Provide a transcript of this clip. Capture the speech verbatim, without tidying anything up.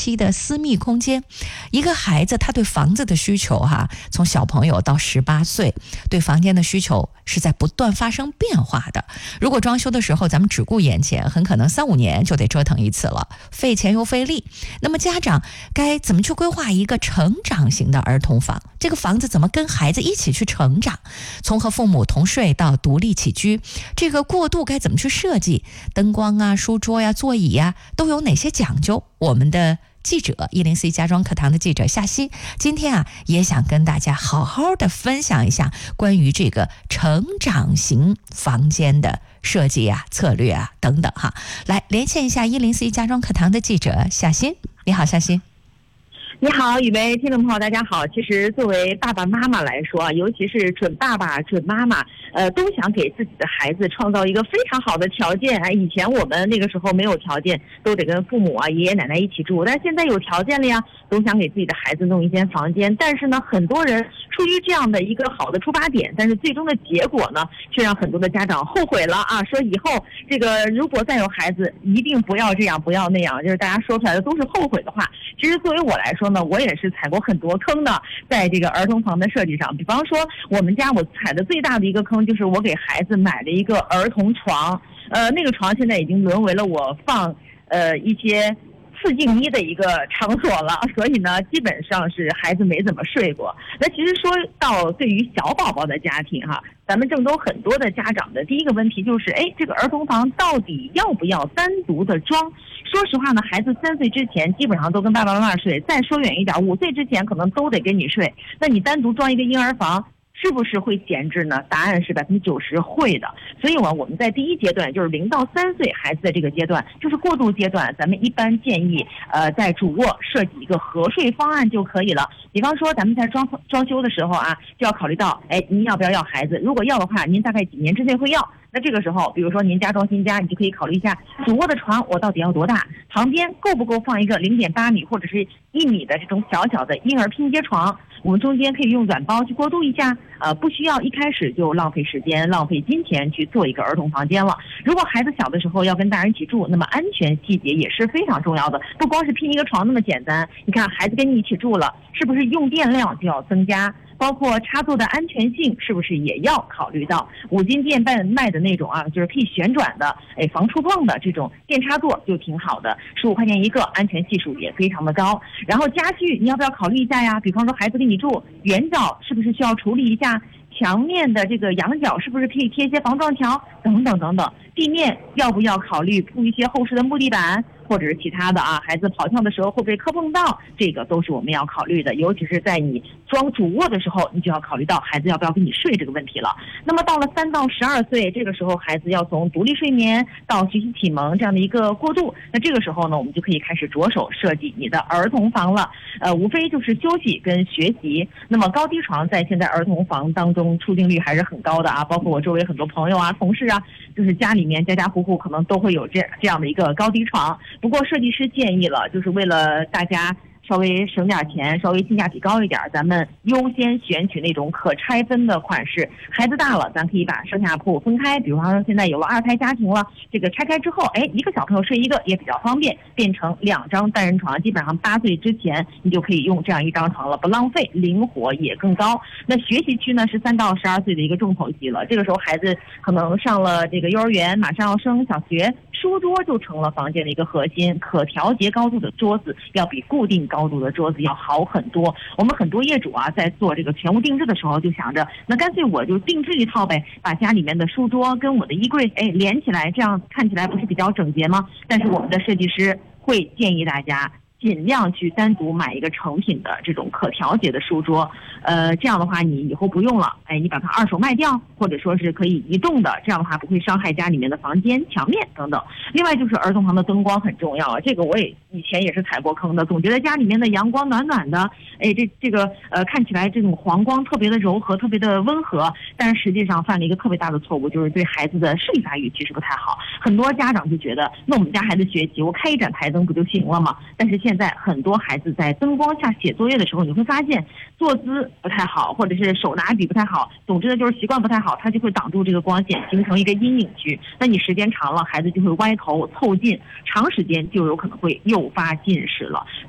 期的私密空间。一个孩子他对房子的需求哈、啊，从小朋友到十八岁，对房间的需求是在不断发生变化的。如果装修的时候咱们只顾眼前，很可能三五年就得折腾一次了，费钱又费力。那么家长该怎么去规划一个成长型的儿童房？这个房子怎么跟孩子一起去成长？从和父母同睡到独立起居，这个过渡该怎么去设计？灯光啊、书桌呀、座椅呀，都有哪些讲究？我们的记者一零四一家装课堂的记者夏曦，今天啊也想跟大家好好的分享一下关于这个成长型房间的设计啊、策略啊等等哈。来连线一下一零四一家装课堂的记者夏曦，你好，夏曦。 你好，雨薇，听众朋友大家好。其实作为爸爸妈妈来说啊，尤其是准爸爸、准妈妈，呃，都想给自己的孩子创造一个非常好的条件。哎，以前我们那个时候没有条件，都得跟父母啊、爷爷奶奶一起住，但是现在有条件了呀，都想给自己的孩子弄一间房间。但是呢，很多人出于这样的一个好的出发点，但是最终的结果呢，却让很多的家长后悔了啊！说以后这个如果再有孩子，一定不要这样，不要那样，就是大家说出来的都是后悔的话。其实作为我来说呢，我也是踩过很多坑的，在这个儿童房的设计上。比方说，我们家我踩的最大的一个坑就是我给孩子买了一个儿童床，呃，那个床现在已经沦为了我放呃一些四进一的一个场所了，所以呢，基本上是孩子没怎么睡过。那其实说到对于小宝宝的家庭哈，咱们郑州很多的家长的第一个问题就是，哎，这个儿童房到底要不要单独的装？说实话呢，孩子三岁之前基本上都跟爸爸妈妈睡，再说远一点，五岁之前可能都得跟你睡。那你单独装一个婴儿房，是不是会闲置呢？答案是百分之九十会的。所以呢，我们在第一阶段，就是零到三岁孩子的这个阶段，就是过渡阶段，咱们一般建议，呃，在主卧设计一个合睡方案就可以了。比方说，咱们在装装修的时候啊，就要考虑到，哎，您要不要要孩子？如果要的话，您大概几年之内会要？那这个时候，比如说您家装新家，你就可以考虑一下主卧的床我到底要多大，旁边够不够放一个零点八米或者是一米的这种小小的婴儿拼接床。我们中间可以用软包去过渡一下，呃，不需要一开始就浪费时间、浪费金钱去做一个儿童房间了。如果孩子小的时候要跟大人一起住，那么安全细节也是非常重要的，不光是拼一个床那么简单。你看，孩子跟你一起住了，是不是用电量就要增加？包括插座的安全性是不是也要考虑到？五金店卖卖的那种啊，就是可以旋转的，哎，防触碰的这种电插座就挺好的，十五块钱一个，安全系数也非常的高。然后家具你要不要考虑一下呀？比方说孩子跟你住，圆角是不是需要处理一下？墙面的这个仰角是不是可以贴一些防撞条？等等等等。地面要不要考虑铺一些厚实的木地板？或者是其他的啊，孩子跑跳的时候会不会磕碰到，这个都是我们要考虑的。尤其是在你装主卧的时候，你就要考虑到孩子要不要跟你睡这个问题了。那么到了三到十二岁，这个时候孩子要从独立睡眠到学习启蒙这样的一个过渡，那这个时候呢，我们就可以开始着手设计你的儿童房了。呃，无非就是休息跟学习。那么高低床在现在儿童房当中出镜率还是很高的啊，包括我周围很多朋友啊、同事啊，就是家里面家家户户可能都会有这这样的一个高低床。不过设计师建议了，就是为了大家稍微省点钱，稍微性价比高一点，咱们优先选取那种可拆分的款式。孩子大了，咱可以把上下铺分开，比方说现在有了二胎家庭了，这个拆开之后，哎，一个小朋友睡一个也比较方便，变成两张单人床，基本上八岁之前你就可以用这样一张床了，不浪费，灵活也更高。那学习区呢是三到十二岁的一个重头戏了，这个时候孩子可能上了这个幼儿园，马上要升小学。书桌就成了房间的一个核心，可调节高度的桌子要比固定高度的桌子要好很多。我们很多业主啊，在做这个全屋定制的时候，就想着，那干脆我就定制一套呗，把家里面的书桌跟我的衣柜，哎，连起来，这样看起来不是比较整洁吗？但是我们的设计师会建议大家尽量去单独买一个成品的这种可调节的书桌，呃，这样的话你以后不用了，哎，你把它二手卖掉，或者说是可以移动的，这样的话不会伤害家里面的房间、墙面等等。另外就是儿童房的灯光很重要啊，这个我也以前也是踩过坑的，总觉得家里面的阳光暖暖的，哎，这这个呃看起来这种黄光特别的柔和，特别的温和，但是实际上犯了一个特别大的错误，就是对孩子的视力发育其实不太好。很多家长就觉得，那我们家孩子学习，我开一盏台灯不就行了吗？但是现在很多孩子在灯光下写作业的时候，你会发现坐姿不太好，或者是手拿笔不太好，总之呢就是习惯不太好，它就会挡住这个光线，形成一个阴影区。那你时间长了，孩子就会歪头凑近，长时间就有可能会诱发近视了。